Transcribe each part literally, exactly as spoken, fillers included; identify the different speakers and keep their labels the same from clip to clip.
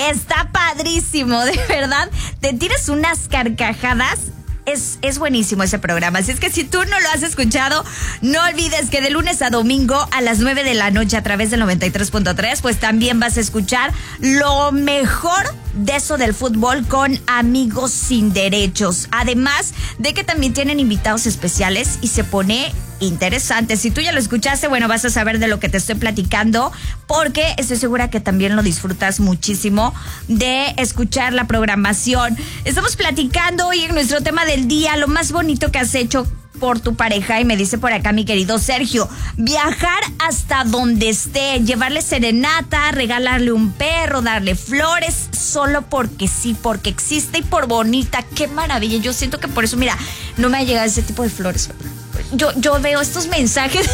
Speaker 1: Está padrísimo, de verdad. Te tiras unas carcajadas. Es, es buenísimo ese programa. Así es que si tú no lo has escuchado, no olvides que de lunes a domingo a las nueve de la noche a través del noventa y tres punto tres, pues también vas a escuchar lo mejor de eso del fútbol con Amigos Sin Derechos. Además de que también tienen invitados especiales y se pone interesante. Si tú ya lo escuchaste, bueno, vas a saber de lo que te estoy platicando, porque estoy segura que también lo disfrutas muchísimo de escuchar la programación. Estamos platicando hoy en nuestro tema del día, lo más bonito que has hecho por tu pareja, y me dice por acá mi querido Sergio, viajar hasta donde esté, llevarle serenata, regalarle un perro, darle flores, solo porque sí, porque existe y por bonita. Qué maravilla. Yo siento que por eso, mira, no me ha llegado ese tipo de flores. Yo, yo veo estos mensajes,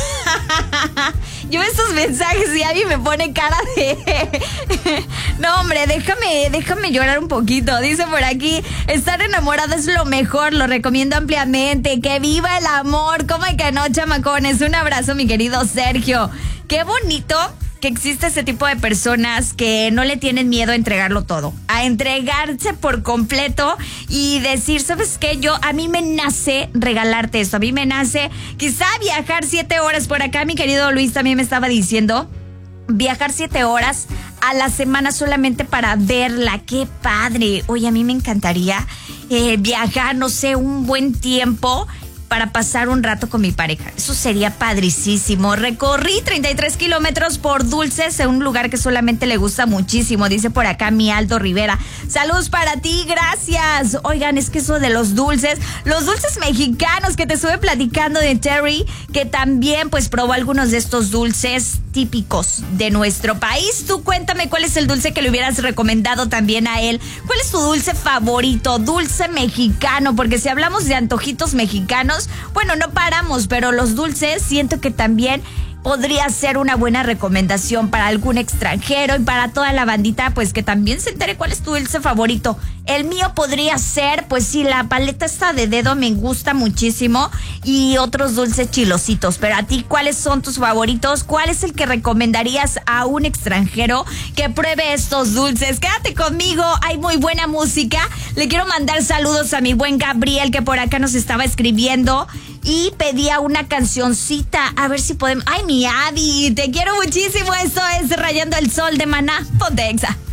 Speaker 1: yo veo estos mensajes y a mí me pone cara de... No, hombre, déjame, déjame llorar un poquito. Dice por aquí, estar enamorado es lo mejor, lo recomiendo ampliamente. ¡Que viva el amor! ¿Cómo hay que no, chamacones? Un abrazo, mi querido Sergio. ¡Qué bonito que existe ese tipo de personas que no le tienen miedo a entregarlo todo, a entregarse por completo y decir, ¿sabes qué? Yo, a mí me nace regalarte esto, a mí me nace quizá viajar siete horas por acá. Mi querido Luis también me estaba diciendo, viajar siete horas a la semana solamente para verla. ¡Qué padre! Oye, a mí me encantaría eh, viajar, no sé, un buen tiempo para pasar un rato con mi pareja. Eso sería padricísimo. Recorrí treinta y tres kilómetros por dulces en un lugar que solamente le gusta muchísimo. Dice por acá mi Aldo Rivera. Saludos para ti, gracias. Oigan, es que eso de los dulces, los dulces mexicanos que te estuve platicando de Terry, que también pues probó algunos de estos dulces típicos de nuestro país. Tú cuéntame cuál es el dulce que le hubieras recomendado también a él. ¿Cuál es tu dulce favorito? Dulce mexicano, porque si hablamos de antojitos mexicanos, bueno, no paramos, pero los dulces siento que también podría ser una buena recomendación para algún extranjero y para toda la bandita, pues que también se entere cuál es tu dulce favorito. El mío podría ser, pues sí, la paleta esta de dedo me gusta muchísimo y otros dulces chilositos. Pero a ti, ¿cuáles son tus favoritos? ¿Cuál es el que recomendarías a un extranjero que pruebe estos dulces? Quédate conmigo, hay muy buena música. Le quiero mandar saludos a mi buen Gabriel, que por acá nos estaba escribiendo y pedía una cancioncita. A ver si podemos... ¡Ay, mi Abby! Te quiero muchísimo. Esto es Rayando el Sol de Maná. Ponte Exa.